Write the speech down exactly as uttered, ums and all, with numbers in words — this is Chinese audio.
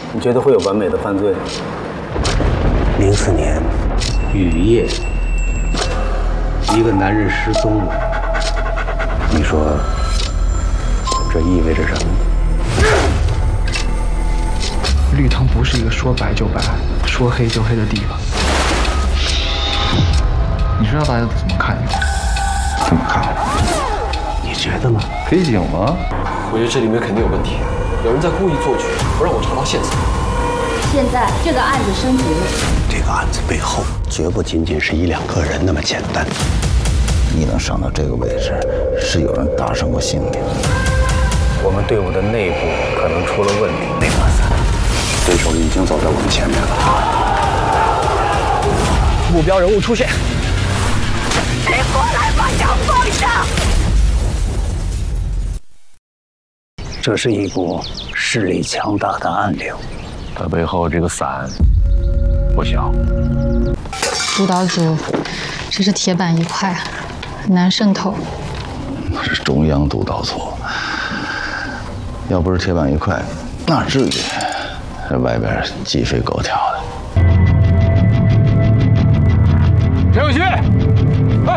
你觉得会有完美的犯罪？ 零四年雨夜，一个男人失踪了。你说这意味着什么？ 绿藤不是一个说白就白、说黑就黑的地方。你知道大家怎么看你？ 怎么看我？你觉得呢？ 黑警吗？ 我觉得这里面肯定有问题，有人在故意做局，不让我查到线索。 现在这个案子升级了， 这个案子背后绝不仅仅是一两个人那么简单。 你能上到这个位置，是有人搭上过性命。 我们队伍的内部可能出了问题。 没法子，对手已经走在我们前面了。 目标人物出现。 你过来把枪放下！ 这是一股势力强大的暗流。 它背后这个伞不小。 督导组，这是铁板一块，很难渗透。 是中央督导组，要不是铁板一块，哪至于在外边鸡飞狗跳的？ 陈永旭。